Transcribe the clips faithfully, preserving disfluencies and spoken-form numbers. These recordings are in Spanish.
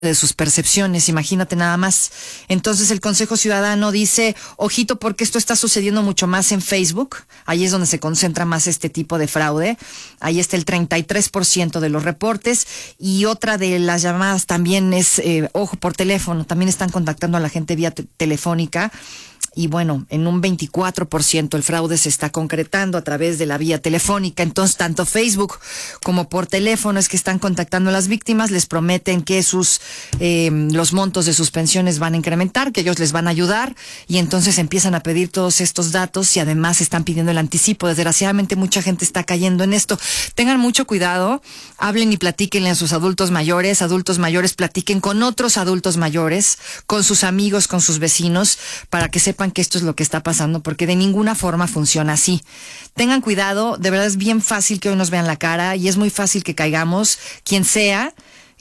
de sus percepciones, imagínate nada más. Entonces el Consejo Ciudadano dice, ojito porque esto está sucediendo mucho más en Facebook, ahí es donde se concentra más este tipo de fraude, ahí está el treinta y tres por ciento de los reportes, y otra de las llamadas también es, eh, ojo, por teléfono, también están contactando a la gente vía te- telefónica. Y bueno, en un veinticuatro por ciento el fraude se está concretando a través de la vía telefónica. Entonces, tanto Facebook como por teléfono es que están contactando a las víctimas, les prometen que sus eh, los montos de sus pensiones van a incrementar, que ellos les van a ayudar, y entonces empiezan a pedir todos estos datos y además están pidiendo el anticipo. Desgraciadamente mucha gente está cayendo en esto. Tengan mucho cuidado, hablen y platíquenle a sus adultos mayores, adultos mayores platiquen con otros adultos mayores, con sus amigos, con sus vecinos, para que sepan que esto es lo que está pasando, porque de ninguna forma funciona así. Tengan cuidado, de verdad es bien fácil que hoy nos vean la cara y es muy fácil que caigamos, quien sea,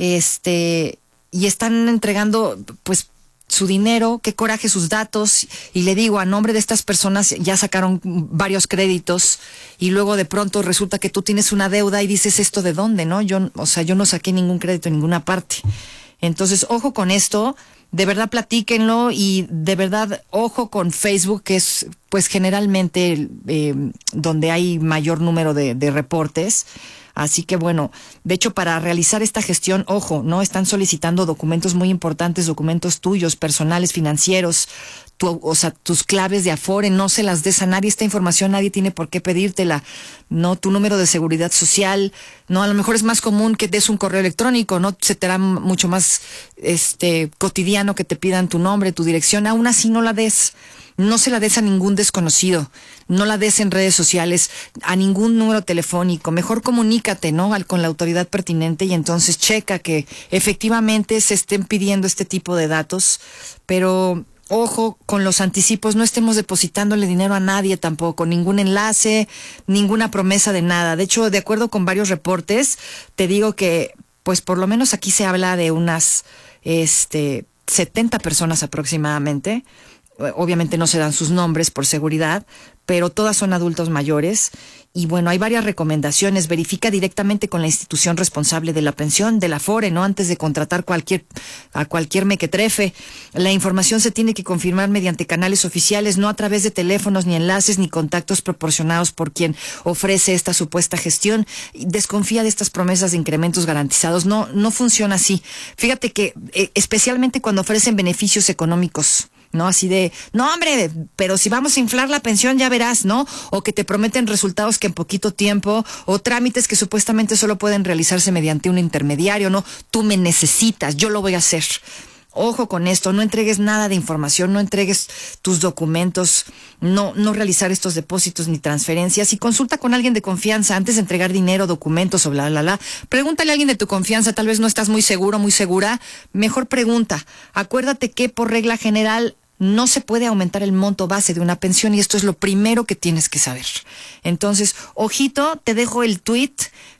este, y están entregando, pues, su dinero, qué coraje sus datos, y le digo, a nombre de estas personas ya sacaron varios créditos y luego de pronto resulta que tú tienes una deuda y dices, ¿esto de dónde? ¿No? Yo, o sea, yo no saqué ningún crédito en ninguna parte. Entonces, ojo con esto, de verdad platíquenlo y de verdad ojo con Facebook, que es pues generalmente eh, donde hay mayor número de, de reportes. Así que bueno, de hecho para realizar esta gestión, ojo, ¿no? Están solicitando documentos muy importantes, documentos tuyos, personales, financieros, tu, o sea, tus claves de Afore, no se las des a nadie, esta información nadie tiene por qué pedírtela, no, tu número de seguridad social, no, a lo mejor es más común que des un correo electrónico, no, se te hará mucho más este cotidiano que te pidan tu nombre, tu dirección, aún así no la des. No se la des a ningún desconocido, no la des en redes sociales, a ningún número telefónico, mejor comunícate, ¿no? Al, con la autoridad pertinente y entonces checa que efectivamente se estén pidiendo este tipo de datos, pero ojo con los anticipos, no estemos depositándole dinero a nadie tampoco, ningún enlace, ninguna promesa de nada. De hecho, de acuerdo con varios reportes, te digo que, pues por lo menos aquí se habla de unas, este, setenta personas aproximadamente. Obviamente no se dan sus nombres por seguridad, pero todas son adultos mayores. Y bueno, hay varias recomendaciones. Verifica directamente con la institución responsable de la pensión, del Afore, ¿no? Antes de contratar cualquier, a cualquier mequetrefe. La información se tiene que confirmar mediante canales oficiales, no a través de teléfonos, ni enlaces, ni contactos proporcionados por quien ofrece esta supuesta gestión. Desconfía de estas promesas de incrementos garantizados. No, no funciona así. Fíjate que, eh, especialmente cuando ofrecen beneficios económicos, ¿no? Así de, no hombre, pero si vamos a inflar la pensión ya verás, ¿no? O que te prometen resultados que en poquito tiempo, o trámites que supuestamente solo pueden realizarse mediante un intermediario, ¿no? Tú me necesitas, yo lo voy a hacer. Ojo con esto, no entregues nada de información, no entregues tus documentos, no, no realizar estos depósitos ni transferencias, y consulta con alguien de confianza antes de entregar dinero, documentos o bla, bla, bla. Pregúntale a alguien de tu confianza, tal vez no estás muy seguro, muy segura, mejor pregunta. Acuérdate que por regla general no se puede aumentar el monto base de una pensión y esto es lo primero que tienes que saber. Entonces, ojito, te dejo el tweet,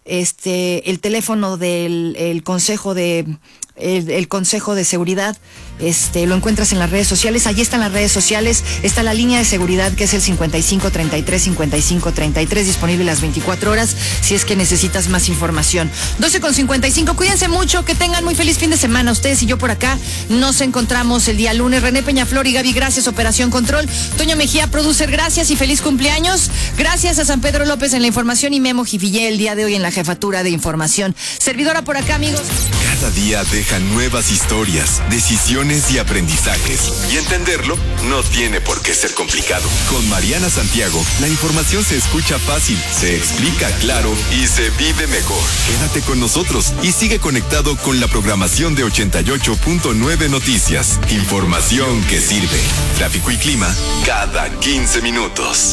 este, el teléfono del el consejo de el, el consejo de seguridad, este, lo encuentras en las redes sociales, allí están las redes sociales, está la línea de seguridad que es el cincuenta y cinco treinta y tres cincuenta y cinco treinta y tres, disponible las veinticuatro horas si es que necesitas más información. doce con cincuenta y cinco, cuídense mucho, que tengan muy feliz fin de semana ustedes y yo por acá. Nos encontramos el día lunes. René Peñaflor y Gaby, gracias, Operación Control. Toño Mejía, producer, gracias y feliz cumpleaños. Gracias a San Pedro López en la información y Memo Jivillé el día de hoy en la jefatura de información. Servidora por acá, amigos. Cada día deja nuevas historias, decisiones y aprendizajes. Y entenderlo no tiene por qué ser complicado. Con Mariana Santiago, la información se escucha fácil, se explica claro y se vive mejor. Quédate con nosotros y sigue conectado con la programación de ochenta y ocho punto nueve Noticias. Información que sirve. Tráfico y clima cada quince minutos.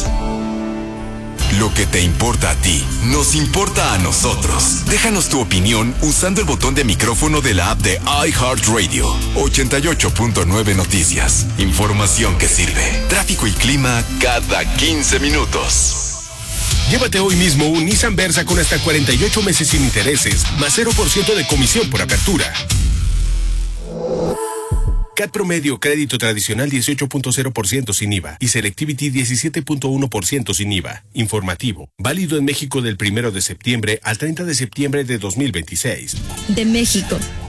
Lo que te importa a ti, nos importa a nosotros. Déjanos tu opinión usando el botón de micrófono de la app de iHeartRadio. ochenta y ocho punto nueve Noticias. Información que sirve. Tráfico y clima cada quince minutos. Llévate hoy mismo un Nissan Versa con hasta cuarenta y ocho meses sin intereses, más cero por ciento de comisión por apertura. C A T promedio, crédito tradicional dieciocho punto cero por ciento sin I V A y Selectivity diecisiete punto uno por ciento sin I V A. Informativo. Válido en México del primero de septiembre al treinta de septiembre de dos mil veintiséis. De México,